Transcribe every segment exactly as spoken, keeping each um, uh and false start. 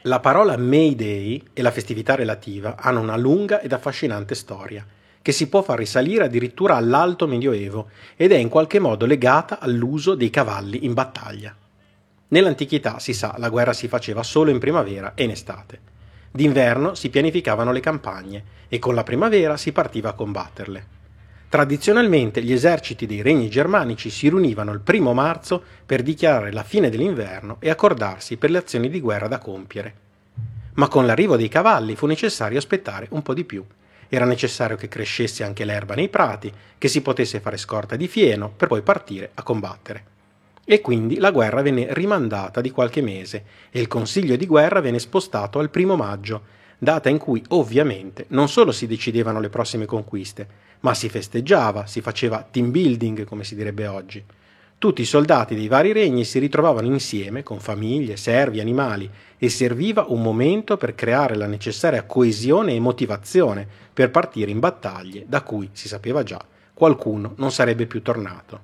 La parola May Day e la festività relativa hanno una lunga ed affascinante storia, che si può far risalire addirittura all'Alto Medioevo ed è in qualche modo legata all'uso dei cavalli in battaglia. Nell'antichità, si sa, la guerra si faceva solo in primavera e in estate. D'inverno si pianificavano le campagne e con la primavera si partiva a combatterle. Tradizionalmente gli eserciti dei regni germanici si riunivano il primo marzo per dichiarare la fine dell'inverno e accordarsi per le azioni di guerra da compiere. Ma con l'arrivo dei cavalli fu necessario aspettare un po' di più. Era necessario che crescesse anche l'erba nei prati, che si potesse fare scorta di fieno per poi partire a combattere. E quindi la guerra venne rimandata di qualche mese e il consiglio di guerra venne spostato al primo maggio, data in cui ovviamente non solo si decidevano le prossime conquiste, ma si festeggiava, si faceva team building, come si direbbe oggi. Tutti i soldati dei vari regni si ritrovavano insieme con famiglie, servi, animali e serviva un momento per creare la necessaria coesione e motivazione per partire in battaglie da cui, si sapeva già, qualcuno non sarebbe più tornato.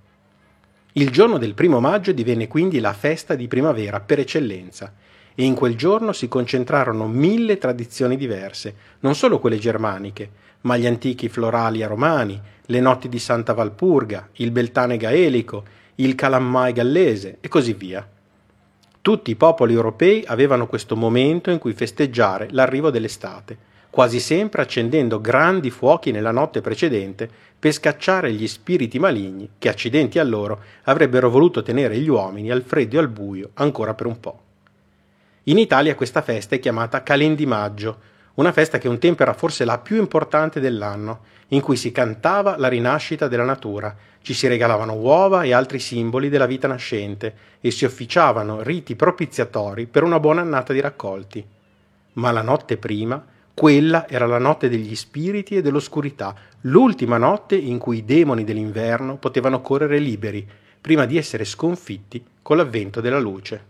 Il giorno del primo maggio divenne quindi la festa di primavera per eccellenza e in quel giorno si concentrarono mille tradizioni diverse, non solo quelle germaniche, ma gli antichi floralia romani, le notti di Santa Valpurga, il Beltane gaelico, il Calammai gallese e così via. Tutti i popoli europei avevano questo momento in cui festeggiare l'arrivo dell'estate, quasi sempre accendendo grandi fuochi nella notte precedente per scacciare gli spiriti maligni che, accidenti a loro, avrebbero voluto tenere gli uomini al freddo e al buio ancora per un po'. In Italia questa festa è chiamata Calendimaggio, una festa che un tempo era forse la più importante dell'anno, in cui si cantava la rinascita della natura, ci si regalavano uova e altri simboli della vita nascente e si officiavano riti propiziatori per una buona annata di raccolti. Ma la notte prima, quella era la notte degli spiriti e dell'oscurità, l'ultima notte in cui i demoni dell'inverno potevano correre liberi, prima di essere sconfitti con l'avvento della luce.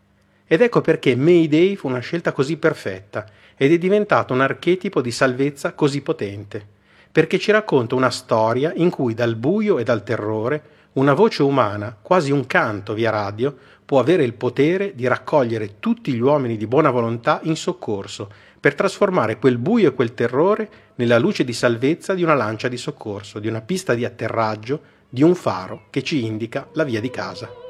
Ed ecco perché May Day fu una scelta così perfetta ed è diventato un archetipo di salvezza così potente, perché ci racconta una storia in cui dal buio e dal terrore una voce umana, quasi un canto via radio, può avere il potere di raccogliere tutti gli uomini di buona volontà in soccorso, per trasformare quel buio e quel terrore nella luce di salvezza di una lancia di soccorso, di una pista di atterraggio, di un faro che ci indica la via di casa.